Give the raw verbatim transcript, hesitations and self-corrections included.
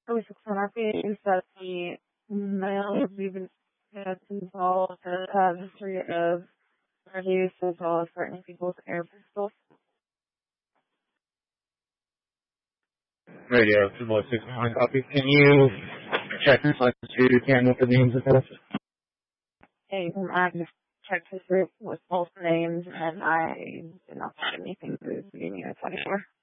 really six on our page that the male even has involved or has a history of drug use as well as threatening people with air pistols. Radio, two more six one copy. Can you check this like you can with the names of this? Hey, um, I just checked his group with both names and I did not find anything to beginning of twenty-four.